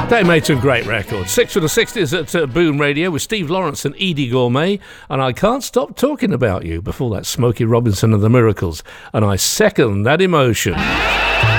They made some great records. 6 for the 60s at Boom Radio with Steve Lawrence and Edie Gourmet, and I Can't Stop Talking About You. Before that, Smokey Robinson and the Miracles, and I second that emotion.